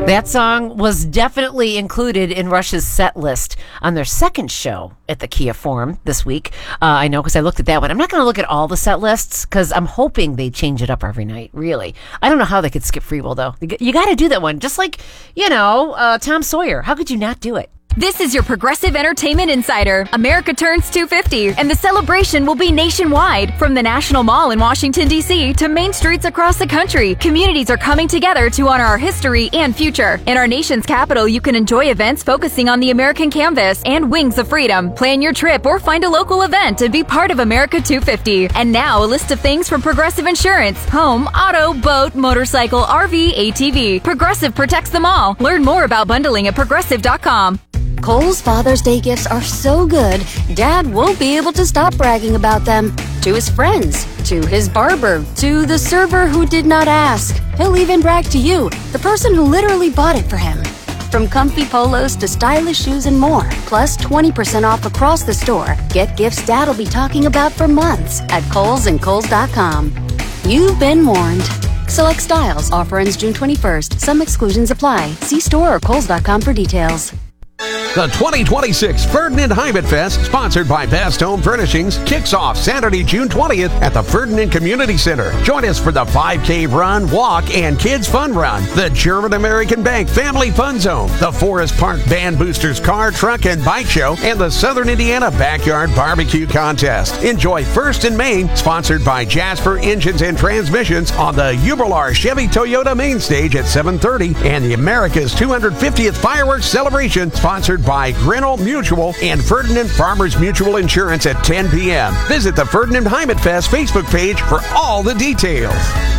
That song was definitely included in Rush's set list on their second show at the Kia Forum this week. I know because I looked at that one. I'm not going to look at all the set lists because I'm hoping they change it up every night, really. I don't know how they could skip Free Will, though. You got to do that one. Just like, Tom Sawyer. How could you not do it? This is your Progressive Entertainment Insider. America turns 250, and the celebration will be nationwide. From the National Mall in Washington, D.C. to main streets across the country, communities are coming together to honor our history and future. In our nation's capital, you can enjoy events focusing on the American canvas and wings of freedom. Plan your trip or find a local event and be part of America 250. And now, a list of things from Progressive Insurance: home, auto, boat, motorcycle, RV, ATV. Progressive protects them all. Learn more about bundling at progressive.com. Kohl's Father's Day gifts are so good, Dad won't be able to stop bragging about them. To his friends, to his barber, to the server who did not ask. He'll even brag to you, the person who literally bought it for him. From comfy polos to stylish shoes and more, plus 20% off across the store. Get gifts Dad'll be talking about for months at Kohl's and Kohl's.com. You've been warned. Select styles. Offer ends June 21st. Some exclusions apply. See store or Kohl's.com for details. The 2026 Ferdinand Heimat Fest, sponsored by Best Home Furnishings, kicks off Saturday, June 20th at the Ferdinand Community Center. Join us for the 5K run, walk, and kids fun run, the German American Bank Family Fun Zone, the Forest Park Band Boosters Car, Truck, and Bike Show, and the Southern Indiana Backyard Barbecue Contest. Enjoy First and Main, sponsored by Jasper Engines and Transmissions, on the Jubilar Chevy Toyota Main Stage at 7:30, and the America's 250th Fireworks Celebration, sponsored by Grinnell Mutual and Ferdinand Farmers Mutual Insurance at 10 p.m. Visit the Ferdinand Heimat Fest Facebook page for all the details.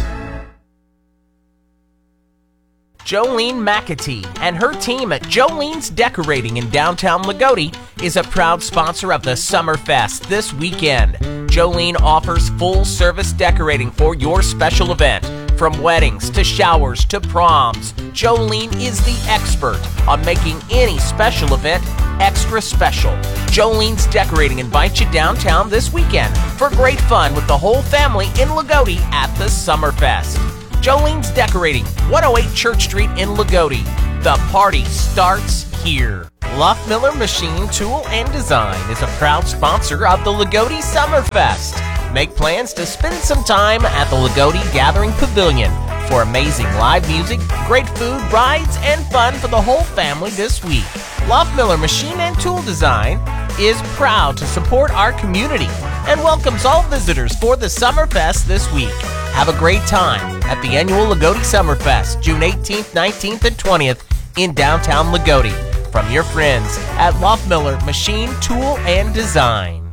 Jolene McAtee and her team at Jolene's Decorating in downtown Lagodi is a proud sponsor of the Summerfest this weekend. Jolene offers full-service decorating for your special event. From weddings to showers to proms, Jolene is the expert on making any special event extra special. Jolene's Decorating invites you downtown this weekend for great fun with the whole family in Lagodi at the Summerfest. Jolene's Decorating, 108 Church Street in Lagodi. The party starts here. Luff Miller Machine Tool and Design is a proud sponsor of the Lagodi Summerfest. Make plans to spend some time at the Lagodi Gathering Pavilion for amazing live music, great food, rides, and fun for the whole family this week. Luff Miller Machine and Tool Design is proud to support our community and welcomes all visitors for the Summerfest this week. Have a great time at the annual Lagodi Summerfest, June 18th, 19th, and 20th in downtown Lagodi. From your friends at Luff Miller Machine, Tool, and Design.